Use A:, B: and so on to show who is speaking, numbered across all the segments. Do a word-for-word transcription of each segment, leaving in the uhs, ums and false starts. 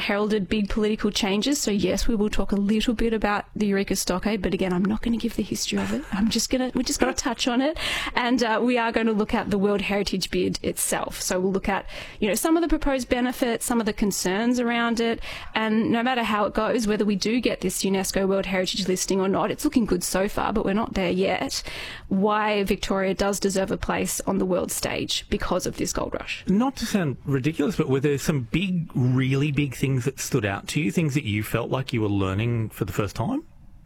A: heralded big political changes. So yes, we will talk a little bit about the Eureka Stockade, but again, I'm not going to give the history of it. I'm just going to, we're just going to touch on it. And uh, we are going to look at the World Heritage Bid itself. So we'll look at, you know, some of the proposed benefits, some of the concerns around it. And no matter how it goes, whether we do get this UNESCO World Heritage listing or not, it's looking good so far, but we're not there yet. Why Victoria does deserve a place on the world stage because of this gold rush.
B: Not to sound ridiculous, but were there some big, really big things that stood out to you, things that you felt like you were learning for the first time?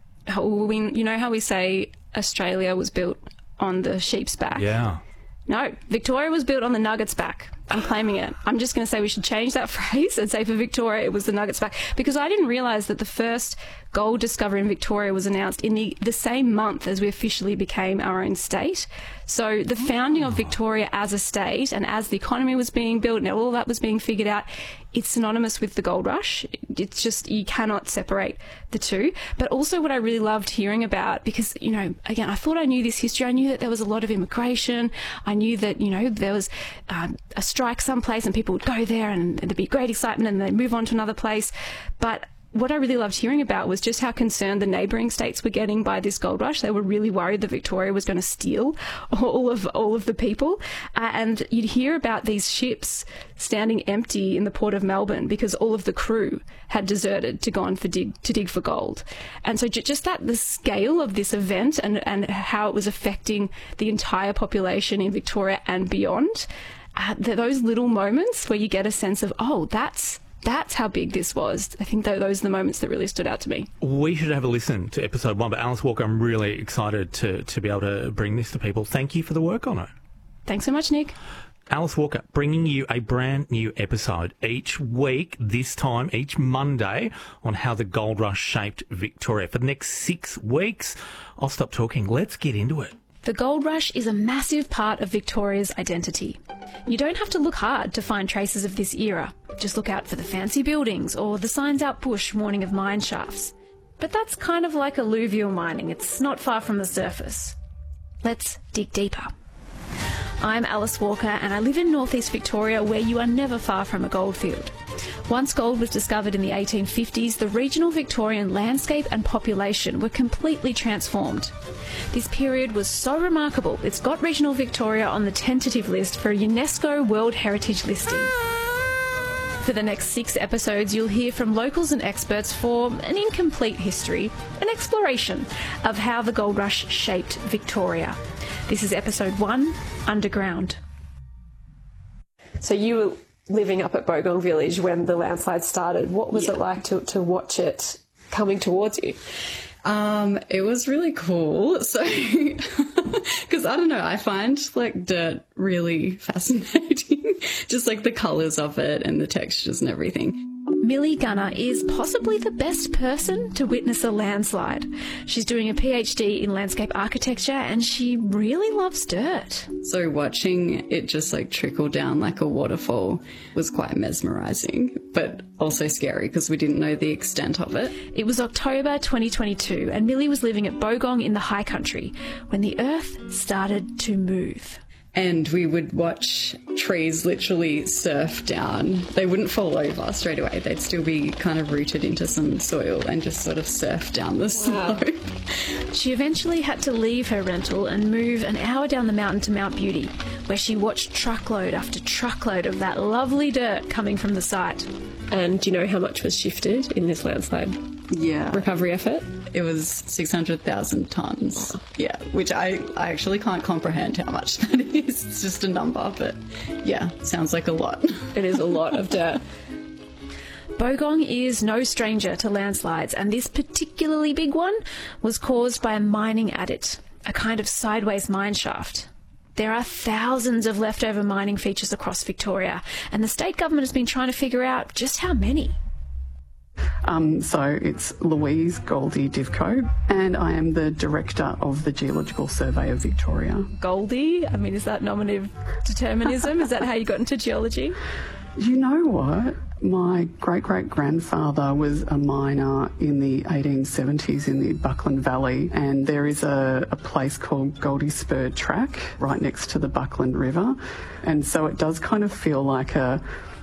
A: We, you know how we say Australia was built on the sheep's back?
B: Yeah.
A: No, Victoria was built on the nugget's back. I'm claiming it. I'm just going to say we should change that phrase and say for Victoria it was the nugget's back, because I didn't realise that the first gold discovery in Victoria was announced in the, the same month as we officially became our own state. So the founding of Victoria as a state, and as the economy was being built and all that was being figured out, it's synonymous with the gold rush. It's just, you cannot separate the two. But also what I really loved hearing about, because, you know, again, I thought I knew this history. I knew that there was a lot of immigration. I knew that, you know, there was um, a strike someplace and people would go there and there'd be great excitement and they'd move on to another place. But what I really loved hearing about was just how concerned the neighbouring states were getting by this gold rush. They were really worried that Victoria was going to steal all of all of the people. Uh, and you'd hear about these ships standing empty in the port of Melbourne because all of the crew had deserted to go on for dig, to dig for gold. And so j- just that, the scale of this event and, and how it was affecting the entire population in Victoria and beyond, uh, those little moments where you get a sense of, oh, that's That's how big this was. I think that those are the moments that really stood out to me.
B: We should have a listen to episode one, but Alice Walker, I'm really excited to, to be able to bring this to people. Thank you for the work on it.
A: Thanks so much, Nick.
B: Alice Walker, bringing you a brand new episode each week, this time each Monday, on how the gold rush shaped Victoria. For the next six weeks, I'll stop talking. Let's get into it.
A: The gold rush is a massive part of Victoria's identity. You don't have to look hard to find traces of this era. Just look out for the fancy buildings or the signs out bush warning of mine shafts. But that's kind of like alluvial mining. It's not far from the surface. Let's dig deeper. I'm Alice Walker and I live in northeast Victoria, where you are never far from a goldfield. Once gold was discovered in the eighteen fifties, the regional Victorian landscape and population were completely transformed. This period was so remarkable, it's got regional Victoria on the tentative list for a UNESCO World Heritage listing. For the next six episodes, you'll hear from locals and experts for an incomplete history, an exploration of how the gold rush shaped Victoria. This is episode one, Underground. So you were living up at Bogong Village when the landslide started. What was
C: yeah.
A: it like to, to watch it coming towards you?
C: Um, it was really cool. So, because I don't know, I find like dirt really fascinating, just like the colours of it and the textures and everything.
A: Millie Gunner is possibly the best person to witness a landslide. She's doing a PhD in landscape architecture and she really loves dirt.
C: So watching it just like trickle down like a waterfall was quite mesmerising, but also scary because we didn't know the extent of it.
A: It was October twenty twenty-two and Millie was living at Bogong in the high country when the earth started to move.
C: And we would watch trees literally surf down. They wouldn't fall over straight away. They'd still be kind of rooted into some soil and just sort of surf down the slope.
A: Wow. She eventually had to leave her rental and move an hour down the mountain to Mount Beauty, where she watched truckload after truckload of that lovely dirt coming from the site. And do you know how much was shifted in this landslide
C: yeah.
A: recovery effort?
C: It was six hundred thousand tonnes. Wow. Yeah, which I, I actually can't comprehend how much that is. It's just a number, but yeah, sounds like a lot.
A: It is a lot of dirt. Bogong is no stranger to landslides, and this particularly big one was caused by a mining adit, a kind of sideways mine shaft. There are thousands of leftover mining features across Victoria, and the state government has been trying to figure out just how many.
D: Um, so it's Louise Goldie Divco, and I am the Director of the Geological Survey of Victoria.
A: Goldie? I mean, is that nominative determinism? Is that how you got into geology?
D: You know what? My great-great-grandfather was a miner in the eighteen seventies in the Buckland Valley, and there is a, a place called Goldie Spur Track right next to the Buckland River, and so it does kind of feel like a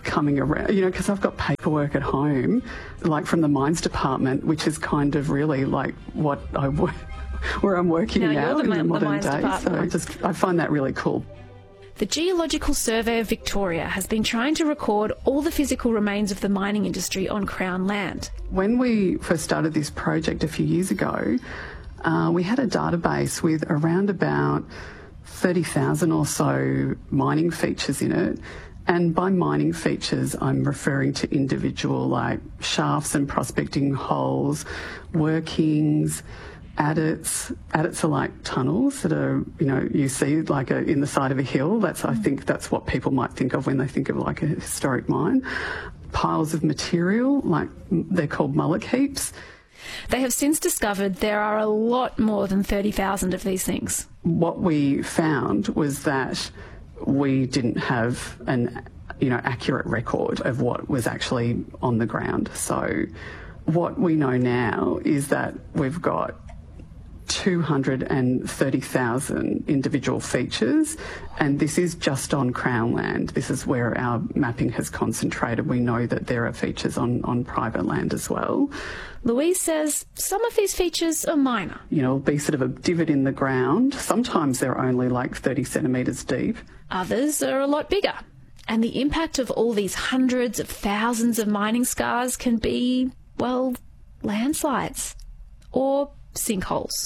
D: coming around, you know, because I've got paperwork at home, like from the mines department, which is kind of really like what I work, where I'm working
A: now,
D: now
A: the,
D: in the,
A: the
D: modern
A: mines
D: day.
A: department.
D: So I just I find that really cool.
A: The Geological Survey of Victoria has been trying to record all the physical remains of the mining industry on Crown land.
D: When we first started this project a few years ago, uh, we had a database with around about thirty thousand or so mining features in it. And by mining features, I'm referring to individual like shafts and prospecting holes, workings, adits. Adits are like tunnels that are, you know, you see like a, in the side of a hill. That's, I think that's what people might think of when they think of like a historic mine. Piles of material, like they're called mullock heaps.
A: They have since discovered there are a lot more than thirty thousand of these things.
D: What we found was that we didn't have an, you know, accurate record of what was actually on the ground. So what we know now is that we've got two hundred thirty thousand individual features, and this is just on Crown land. This is where our mapping has concentrated. We know that there are features on, on private land as well.
A: Louise says some of these features are minor.
D: You know, it'll be sort of a divot in the ground. Sometimes they're only like thirty centimetres deep.
A: Others are a lot bigger. And the impact of all these hundreds of thousands of mining scars can be, well, landslides or sinkholes.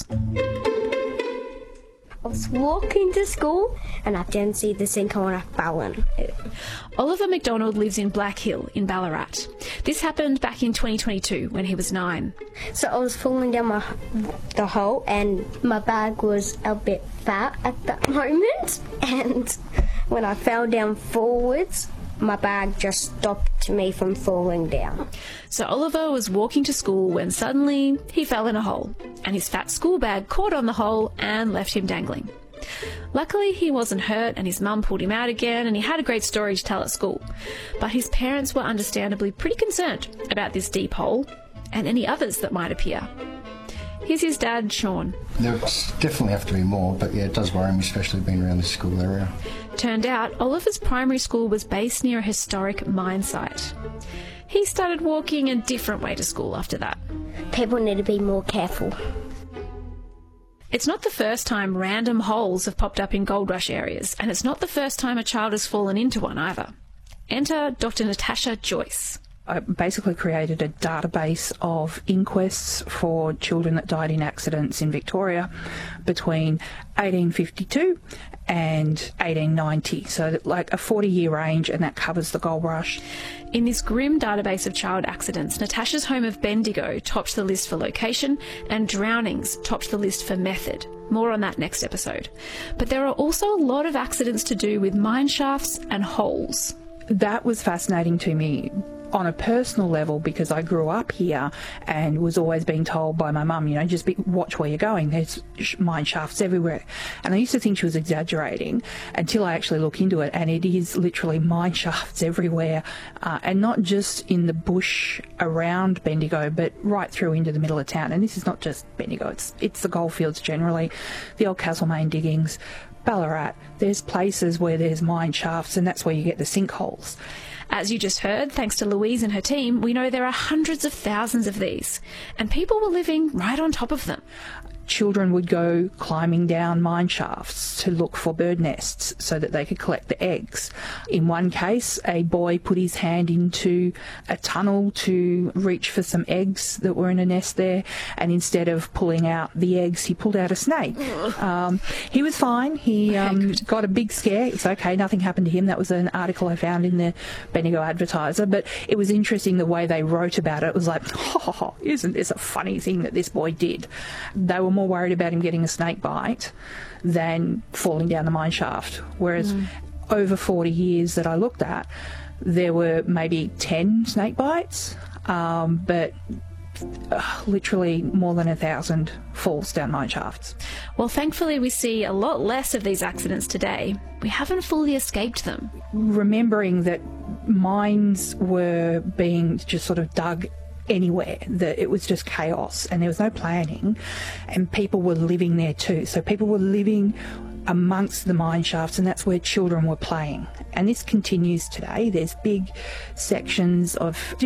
E: I was walking to school and I didn't see the sinkhole and I fell in it.
A: Oliver McDonald lives in Black Hill in Ballarat. This happened back in twenty twenty-two when he was nine.
E: So I was falling down my, the hole and my bag was a bit fat at that moment, and when I fell down forwards, my bag just stopped me from falling down.
A: So Oliver was walking to school when suddenly he fell in a hole, and his fat school bag caught on the hole and left him dangling. Luckily, he wasn't hurt and his mum pulled him out again and he had a great story to tell at school. But his parents were understandably pretty concerned about this deep hole and any others that might appear. Here's his dad, Sean.
F: There definitely have to be more, but yeah, it does worry me, especially being around this school area.
A: Turned out Oliver's primary school was based near a historic mine site. He started walking a different way to school after that.
E: People need to be more careful.
A: It's not the first time random holes have popped up in gold rush areas, and it's not the first time a child has fallen into one either. Enter Doctor Natasha Joyce.
G: I basically created a database of inquests for children that died in accidents in Victoria between eighteen fifty-two and eighteen ninety, so like a forty-year range, and that covers the gold rush.
A: In this grim database of child accidents, Natasha's home of Bendigo topped the list for location, and drownings topped the list for method. More on that next episode. But there are also a lot of accidents to do with mine shafts and holes.
G: That was fascinating to me on a personal level, because I grew up here and was always being told by my mum, you know, just be, watch where you're going. There's mine shafts everywhere. And I used to think she was exaggerating until I actually look into it, and it is literally mine shafts everywhere, uh, and not just in the bush around Bendigo, but right through into the middle of town. And this is not just Bendigo, it's, it's the goldfields generally, the old Castlemaine diggings, Ballarat. There's places where there's mine shafts, and that's where you get the sinkholes. As you just heard, thanks to Louise and her team, we know there are hundreds of thousands of these, and people were living right on top of them. Children would go climbing down mine shafts to look for bird nests so that they could collect the eggs. In one case, a boy put his hand into a tunnel to reach for some eggs that were in a nest there, and instead of pulling out the eggs, he pulled out a snake. Um, he was fine. He um, got a big scare. It's okay, nothing happened to him. That was an article I found in the Bendigo Advertiser, but it was interesting the way they wrote about it. It was like, oh, isn't this a funny thing that this boy did? They were more worried about him getting a snake bite than falling down the mine shaft. Whereas mm. over forty years that I looked at, there were maybe ten snake bites, um, but uh, literally more than a thousand falls down mine shafts. Well, thankfully we see a lot less of these accidents today. We haven't fully escaped them. Remembering that mines were being just sort of dug anywhere, that it was just chaos and there was no planning, and people were living there too. So people were living amongst the mine shafts, and that's where children were playing. And this continues today. There's big sections of